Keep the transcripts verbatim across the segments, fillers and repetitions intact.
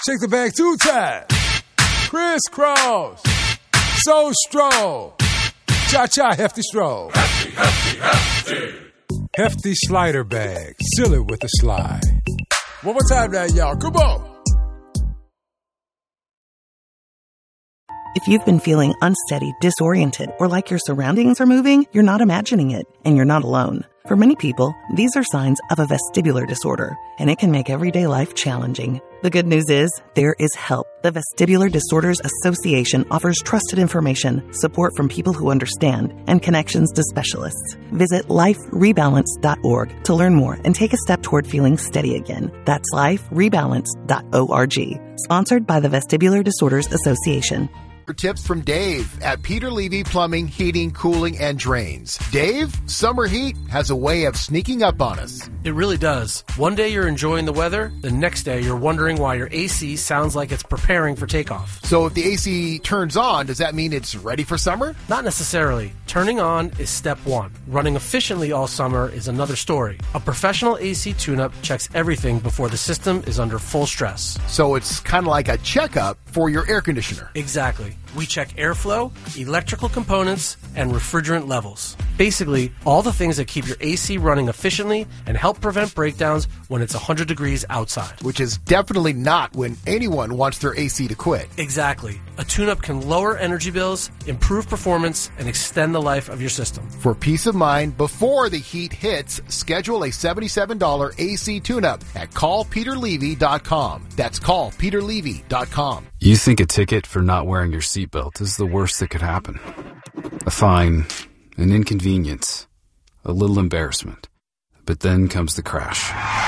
Shake the bag two times. Crisscross. So stroll. Cha-cha hefty stroll. Hefty, hefty, hefty. Hefty slider bag. Seal it with a slide. One more time now, y'all. Come on. If you've been feeling unsteady, disoriented, or like your surroundings are moving, you're not imagining it, and you're not alone. For many people, these are signs of a vestibular disorder, and it can make everyday life challenging. The good news is, there is help. The Vestibular Disorders Association offers trusted information, support from people who understand, and connections to specialists. Visit life rebalance dot org to learn more and take a step toward feeling steady again. That's life rebalance dot org. Sponsored by the Vestibular Disorders Association. Tips from Dave at Peter Levy Plumbing, Heating, Cooling, and Drains. Dave, summer heat has a way of sneaking up on us. It really does. One day you're enjoying the weather, the next day you're wondering why your A C sounds like it's preparing for takeoff. So if the A C turns on, does that mean it's ready for summer? Not necessarily. Turning on is step one. Running efficiently all summer is another story. A professional A C tune-up checks everything before the system is under full stress. So it's kind of like a checkup for your air conditioner. Exactly. We check airflow, electrical components, and refrigerant levels. Basically, all the things that keep your A C running efficiently and help prevent breakdowns when it's one hundred degrees outside. Which is definitely not when anyone wants their A C to quit. Exactly. A tune-up can lower energy bills, improve performance, and extend the life of your system. For peace of mind, before the heat hits, schedule a seventy-seven dollars A C tune-up at call peter levy dot com. That's call peter levy dot com. You think a ticket for not wearing your seatbelt is the worst that could happen. A fine, an inconvenience, a little embarrassment. But then comes the crash.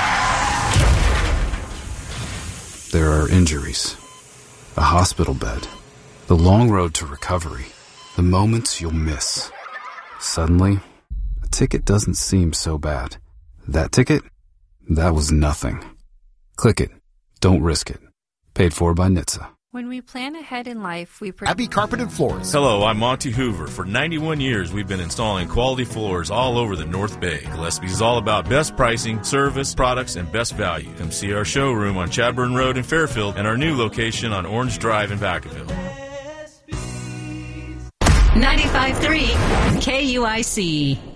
There are injuries, a hospital bed, the long road to recovery, the moments you'll miss. Suddenly, a ticket doesn't seem so bad. That ticket? That was nothing. Click it. Don't risk it. Paid for by N H T S A. When we plan ahead in life, we... Pre- Abbey Carpet and Floors. Hello, I'm Monty Hoover. For ninety-one years, we've been installing quality floors all over the North Bay. Gillespie's is all about best pricing, service, products, and best value. Come see our showroom on Chadburn Road in Fairfield and our new location on Orange Drive in Vacaville. ninety-five point three K U I C.